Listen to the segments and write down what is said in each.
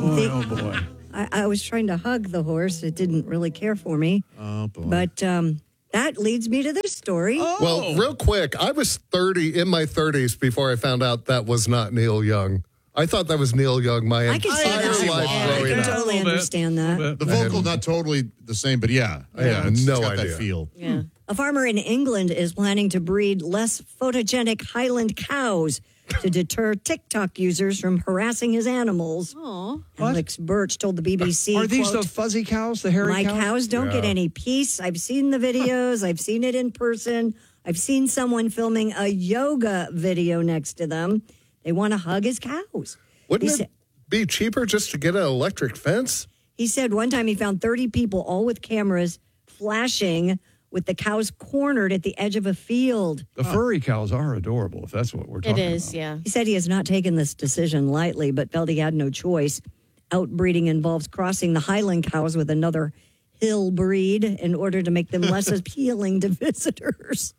boy. I was trying to hug the horse. It didn't really care for me. Oh, boy. But that leads me to this story. Oh. Well, real quick, I was in my 30s before I found out that was not Neil Young. I thought that was Neil Young my I can see entire that. life I growing can up. totally understand that. The vocal not totally the same, but yeah. I had it's no got idea. that feel. Yeah. A farmer in England is planning to breed less photogenic Highland cows to deter TikTok users from harassing his animals. Aw. Alex Birch told the BBC, Are these quote, the fuzzy cows, the hairy my cows? cows don't get any peace. I've seen the videos. I've seen it in person. I've seen someone filming a yoga video next to them. They want to hug his cows. Wouldn't it be cheaper just to get an electric fence? He said one time he found 30 people, all with cameras, flashing with the cows cornered at the edge of a field. The furry cows are adorable, if that's what we're talking about. It is, yeah. He said he has not taken this decision lightly, but felt he had no choice. Outbreeding involves crossing the Highland cows with another hill breed in order to make them less appealing to visitors.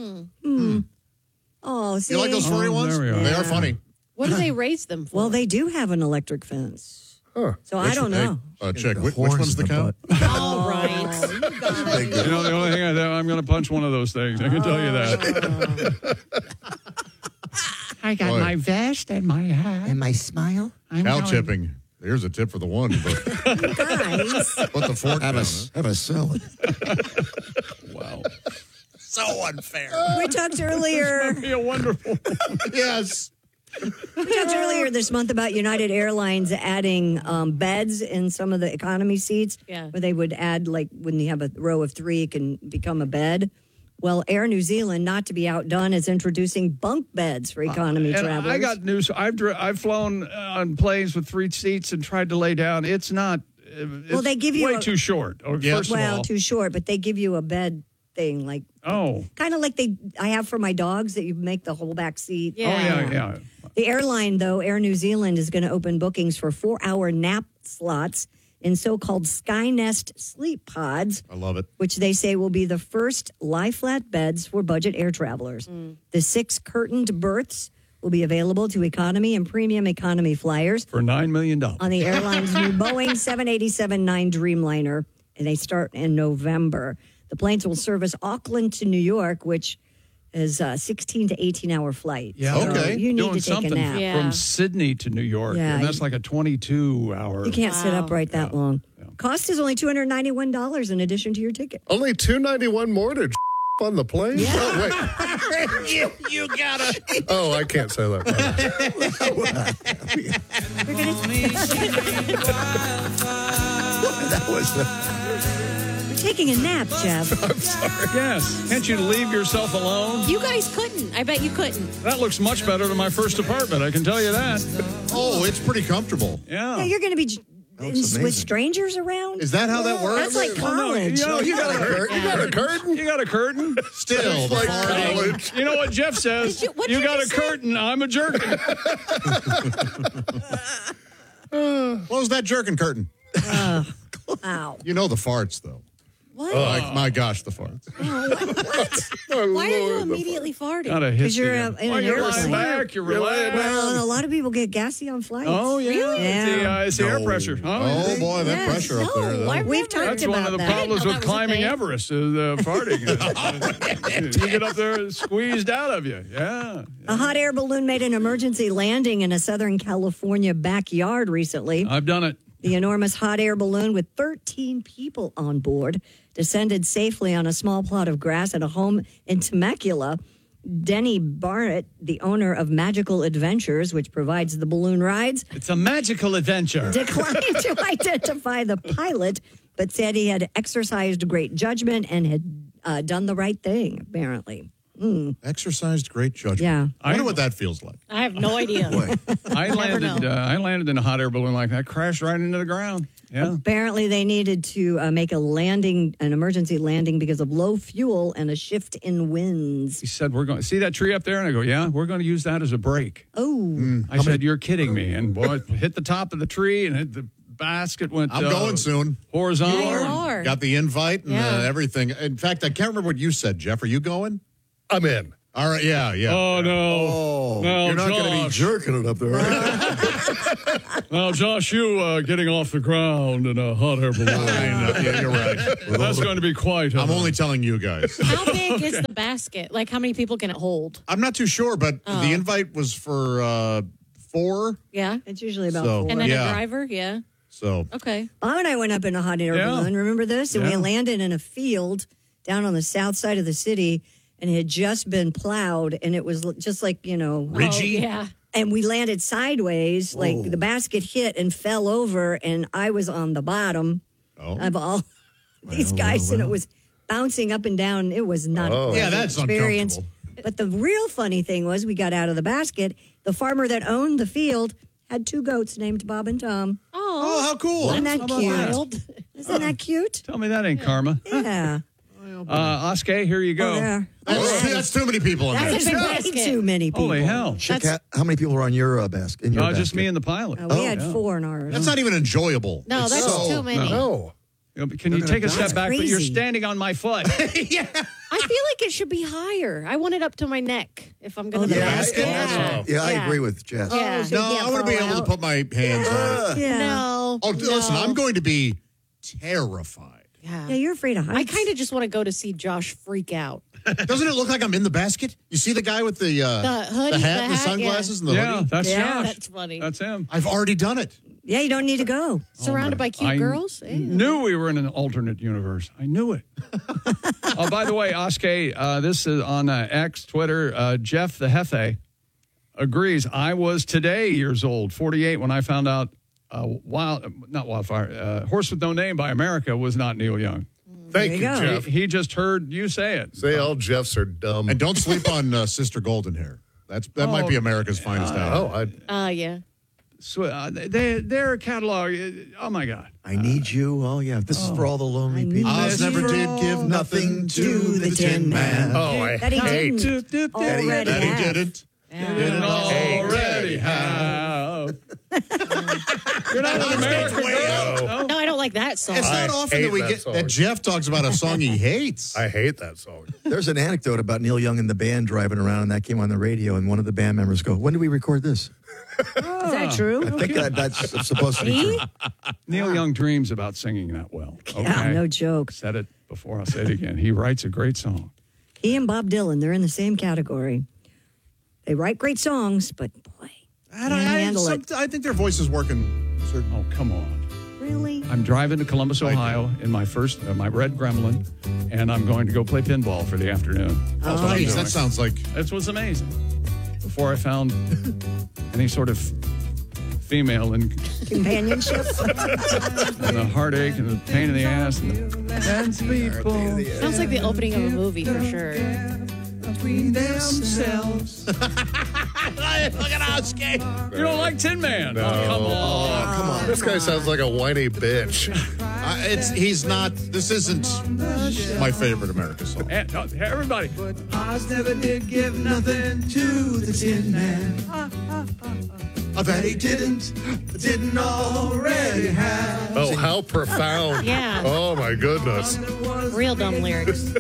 Oh, see? You like those furry ones? there we are. They are funny. What do they raise them for? Well, they do have an electric fence. Huh. So I don't know. Check. Which one's the cow? All right. You know, the only thing I'm going to punch one of those things. I can tell you that. I got Boy. my vest and my hat. And my smile. Cow tipping. Here's a tip for the one. But Guys, put the fork down. Have a salad. Wow. So unfair. we talked earlier. Yeah, wonderful. Yes. We talked earlier this month about United Airlines adding beds in some of the economy seats. Yeah. Where they would add, like, when you have a row of 3, it can become a bed. Well, Air New Zealand, not to be outdone, is introducing bunk beds for economy And travelers. I got news. I've flown on planes with 3 seats and tried to lay down. It's not. It's they give you way a- too short. Yeah. First of all. too short, but they give you a bed thing, like kind of like I have for my dogs that you make the whole back seat. Yeah. yeah. The airline, though, Air New Zealand, is going to open bookings for 4-hour nap slots in so-called Skynest sleep pods, I love it. which they say will be the first lie-flat beds for budget air travelers. The 6 curtained berths will be available to economy and premium economy flyers For $9 million. on the airline's new Boeing 787-9 Dreamliner, and they start in November. The planes will service Auckland to New York, which is a 16 to 18-hour flight. Yeah. So Okay. you need Doing to take a something nap. Yeah. from Sydney to New York. Yeah, And that's like a 22-hour. You can't sit Wow. upright that long. Cost is only $291 in addition to your ticket. Only $291 more to on the plane? Oh, wait. You gotta. Oh, I can't say that. That was You're taking a nap, Jeff. Yes. Can't you leave yourself alone? You guys couldn't. I bet you couldn't. That looks much better than my first apartment, I can tell you that. Oh, it's pretty comfortable. Yeah. Yeah, you're going to be amazing. with strangers around? Is that how that works? That's like college. You know, you got a curtain. You got a curtain? You got a curton. Still, the Like farting. college. You know what Jeff says? What'd you got a just say? curtain. I'm a jerkin. Close that jerkin curtain. Ow. You know the farts, though. What? Like, my gosh, the farts. Why are you immediately farting? Got a history. you're in Well, an you're airplane. lying back. You're relaxed. Well, and a lot of people get gassy on flights. Oh, yeah. Yeah. It's the air pressure. Oh, boy, that Yes. pressure up there. No, why We've talked That's about one of the that. problems I didn't know with that was a climbing thing. Everest is farting. You get up there squeezed out of you. Yeah. A hot air balloon made an emergency landing in a Southern California backyard recently. I've done it. The enormous hot air balloon with 13 people on board descended safely on a small plot of grass at a home in Temecula. Denny Barrett, the owner of Magical Adventures, which provides the balloon rides, It's a magical adventure. declined to identify the pilot, but said he had exercised great judgment and had done the right thing, apparently. Exercised great judgment. Yeah. I wonder what that feels like. I have no idea. I landed in a hot air balloon like that, crashed right into the ground. Yeah. Apparently, they needed to make an emergency landing because of low fuel and a shift in winds. He said, "We're going see that tree up there," and I go, "Yeah, we're going to use that as a brake." Oh, I said, "You're kidding me!" And boy, it hit the top of the tree and hit the basket. Went. I'm going soon. Horizontal. Yeah, you are. Got the invite and Yeah. everything. In fact, I can't remember what you said, Jeff. Are you going? I'm in. All right, yeah. Oh no! Oh, No, you're not going to be Josh. jerking it up there. Right? Now, Josh, you getting off the ground in a hot air balloon. Yeah, you're right. That's going to be quite. I'm only telling you guys. How big is the basket? Like, how many people can it hold? I'm not too sure, but the invite was for 4. Yeah. It's usually about So- 4. And then Yeah. a driver? Yeah. So Okay. Bob and I went up in a hot air Yeah. balloon. Remember this? And we Yeah. landed in a field down on the south side of the city, and it had just been plowed, and it was just like, Ridgy? Oh, yeah. and we landed sideways. Like the basket hit and fell over, and I was on the bottom of all these guys, and it was bouncing up and down. It was not a pleasant Yeah, that's experience. uncomfortable. But the real funny thing was, we got out of the basket. The farmer that owned the field had 2 goats named Bob and Tom. Oh, how cool. Isn't that cute? Wild. Isn't that cute? Tell me that ain't karma. Yeah. Oscar, here you go. Oh, there. That's too many people in there. That's a big Way basket. too many people. Holy hell. Chick, how many people are on your basket? In your basket? Just me and the pilot. We had 4 in ours. That's not even enjoyable. No, It's that's so- too many. No. Can you take a step back? But you're crazy. standing on my foot. I feel like it should be higher. I want it up to my neck if I'm going to Yeah, basket? I agree with Jess. Yeah. so No, you can't I want to be fall able to out? put my hands on it. Yeah. No. Oh, listen, no. I'm going to be terrified. Yeah, Yeah. you're afraid of heights. I kind of just want to go to see Josh freak out. Doesn't it look like I'm in the basket? You see the guy with the hoodie, the hat, and the yeah. sunglasses, and the Yeah, hoodie? that's Yeah. Josh. That's funny. That's him. I've already done it. Yeah, you don't need to go. Surrounded by cute I girls. Ew. knew we were in an alternate universe. I knew it. Oh, by the way, Oscar, this is on X, Twitter. Jeff the Hefe agrees. I was today years old, 48, when I found out Horse with No Name by America was not Neil Young. Thank you, There you go. Jeff. He just heard you say it. Say all Jeffs are dumb. And don't sleep on Sister Golden Hair. That might be America's finest album. Yeah. Their catalog, oh my God. I need you. Oh, yeah. This is for all the lonely people. Oz never did give nothing to the Tin Man. Oh, I That he hate. didn't already That he have. didn't. Didn't already have. You're not an American girl. No, I don't like that song. It's not I often hate that we that get song. that Jeff talks about a song he hates. I hate that song. There's an anecdote about Neil Young and the band driving around, and that came on the radio, and one of the band members go, when do we record this? Is that true? I think that's supposed to be true. Neil Young dreams about singing that well. Okay? Yeah, no joke. Said it before, I'll say it again. He writes a great song. He and Bob Dylan, they're in the same category. They write great songs, but boy, can't handle it. I think their voice is working. Oh, come on. Really? I'm driving to Columbus, Ohio in my first, my red Gremlin, and I'm going to go play pinball for the afternoon. That's what I'm Geez, doing. that sounds like It was amazing. Before I found any sort of female and Companionship? the heartache and the pain in the ass and the dance people Sounds like the opening of a movie for sure. between themselves. Look at Oscar. You don't like Tin Man? Oh, come on. This guy sounds like a whiny bitch. He's not. This isn't my favorite America song. And, everybody. Oz never did give nothing to the Tin Man. That he didn't already have. Oh, how profound. Yeah. Oh, my goodness. Real dumb lyrics.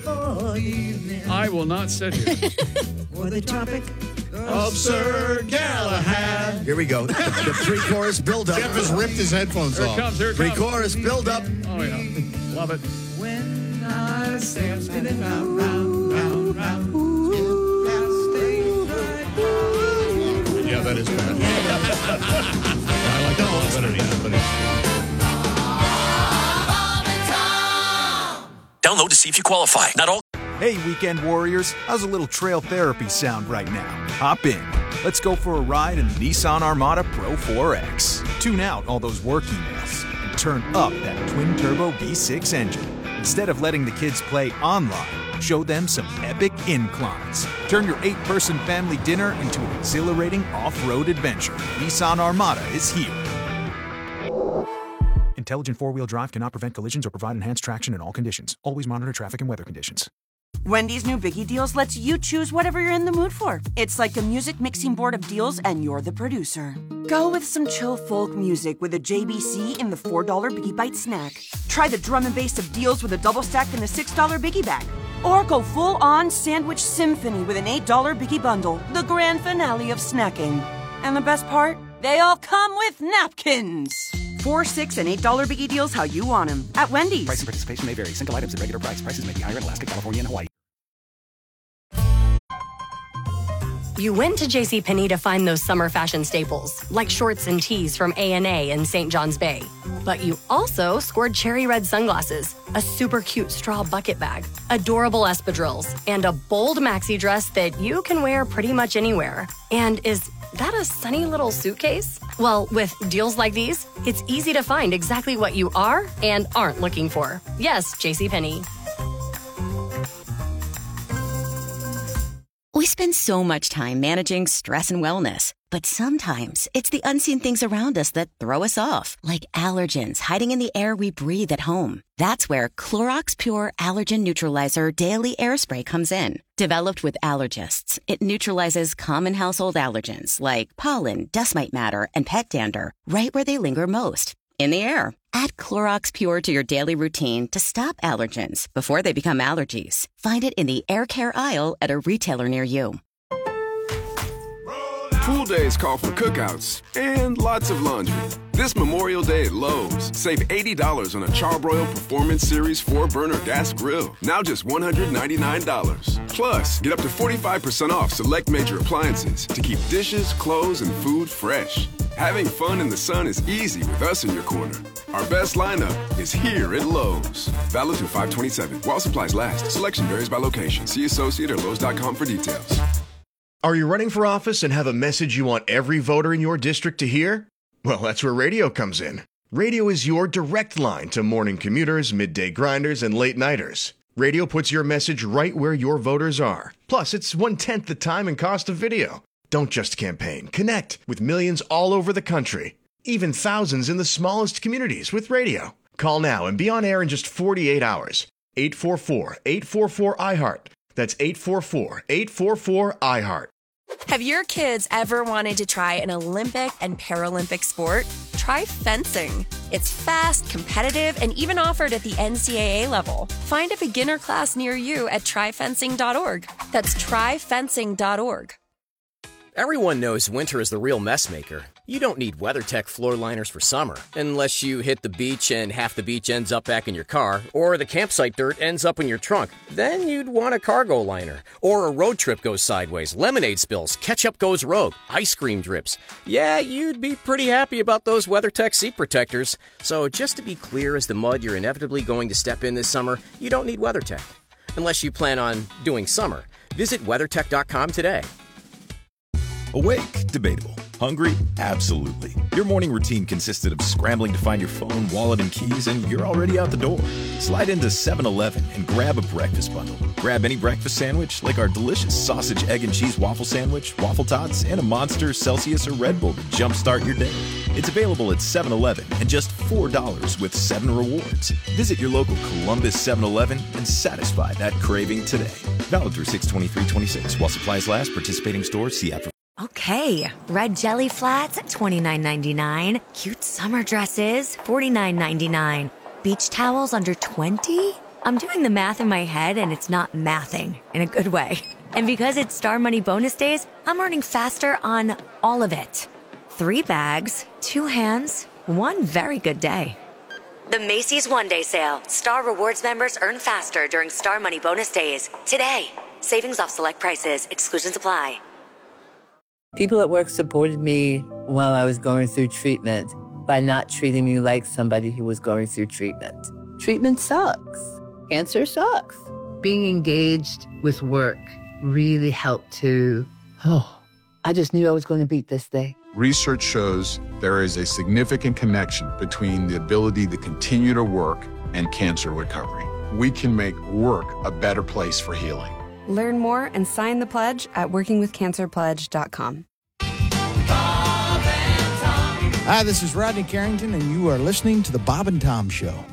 I will not sit here. Or the topic? Of Sir Galahad. Here we go. The pre-chorus build-up. Jeff has ripped his headphones Here it off. comes, here it comes. Pre-chorus build-up. Oh, yeah. Love it. When I say I'm spinning round, round, round, round. Still past day, Yeah, that is bad. I like that a lot better than that, but it's Download to see if you qualify. Not all. Hey, weekend warriors, how's a little trail therapy sound right now? Hop in. Let's go for a ride in the Nissan Armada Pro 4X. Tune out all those work emails and turn up that twin-turbo V6 engine. Instead of letting the kids play online, show them some epic inclines. Turn your 8-person family dinner into an exhilarating off-road adventure. Nissan Armada is here. Intelligent four-wheel drive cannot prevent collisions or provide enhanced traction in all conditions. Always monitor traffic and weather conditions. Wendy's new Biggie Deals lets you choose whatever you're in the mood for. It's like a music mixing board of deals, and you're the producer. Go with some chill folk music with a JBC in the $4 Biggie Bite snack. Try the drum and bass of deals with a double stack in the $6 Biggie Bag. Or go full-on sandwich symphony with an $8 Biggie Bundle, the grand finale of snacking. And the best part? They all come with napkins. $4, $6, and $8 Biggie Deals how you want them at Wendy's. Price and participation may vary. Single items at regular price. Prices may be higher in Alaska, California, and Hawaii. You went to JCPenney to find those summer fashion staples, like shorts and tees from A&A in St. John's Bay. But you also scored cherry red sunglasses, a super cute straw bucket bag, adorable espadrilles, and a bold maxi dress that you can wear pretty much anywhere. And is that a sunny little suitcase? Well, with deals like these, it's easy to find exactly what you are and aren't looking for. Yes, JCPenney. We spend so much time managing stress and wellness, but sometimes it's the unseen things around us that throw us off, like allergens hiding in the air we breathe at home. That's where Clorox Pure Allergen Neutralizer Daily Air Spray comes in. Developed with allergists, it neutralizes common household allergens like pollen, dust mite matter, and pet dander right where they linger most, in the air. Add Clorox Pure to your daily routine to stop allergens before they become allergies. Find it in the air care aisle at a retailer near you. Pool days call for cookouts and lots of laundry. This Memorial Day at Lowe's, save $80 on a Charbroil Performance Series 4-burner gas grill. Now just $199. Plus, get up to 45% off select major appliances to keep dishes, clothes, and food fresh. Having fun in the sun is easy with us in your corner. Our best lineup is here at Lowe's. Valid through 5/27. While supplies last. Selection varies by location. See associate or Lowe's.com for details. Are you running for office and have a message you want every voter in your district to hear? Well, that's where radio comes in. Radio is your direct line to morning commuters, midday grinders, and late-nighters. Radio puts your message right where your voters are. Plus, it's 1/10 the time and cost of video. Don't just campaign. Connect with millions all over the country, even thousands in the smallest communities with radio. Call now and be on air in just 48 hours. 844-844-IHEART. That's 844-844-IHEART. Have your kids ever wanted to try an Olympic and Paralympic sport? Try fencing. It's fast, competitive, and even offered at the NCAA level. Find a beginner class near you at tryfencing.org. That's tryfencing.org. Everyone knows winter is the real mess maker. You don't need WeatherTech floor liners for summer, unless you hit the beach and half the beach ends up back in your car, or the campsite dirt ends up in your trunk. Then you'd want a cargo liner. Or a road trip goes sideways, lemonade spills, ketchup goes rogue, ice cream drips. Yeah, you'd be pretty happy about those WeatherTech seat protectors. So just to be clear as the mud you're inevitably going to step in this summer, you don't need WeatherTech. Unless you plan on doing summer. Visit WeatherTech.com today. Awake? Debatable. Hungry? Absolutely. Your morning routine consisted of scrambling to find your phone, wallet, and keys, and you're already out the door. Slide into 7-Eleven and grab a breakfast bundle. Grab any breakfast sandwich, like our delicious sausage, egg, and cheese waffle sandwich, waffle tots, and a Monster, Celsius, or Red Bull to jumpstart your day. It's available at 7-Eleven and just $4 with 7 rewards. Visit your local Columbus 7-Eleven and satisfy that craving today. Valid through 6/23/26. While supplies last, participating stores, see app for. Okay, red jelly flats at $29.99. Cute summer dresses, $49.99. Beach towels under $20? I'm doing the math in my head and it's not mathing in a good way. And because it's Star Money bonus days, I'm earning faster on all of it. 3 bags, 2 hands, 1 very good day. The Macy's One Day Sale. Star Rewards members earn faster during Star Money bonus days. Today. Savings off select prices. Exclusions apply. People at work supported me while I was going through treatment by not treating me like somebody who was going through treatment. Treatment sucks. Cancer sucks. Being engaged with work really helped to, I just knew I was going to beat this thing. Research shows there is a significant connection between the ability to continue to work and cancer recovery. We can make work a better place for healing. Learn more and sign the pledge at workingwithcancerpledge.com. Hi, this is Rodney Carrington, and you are listening to The Bob and Tom Show.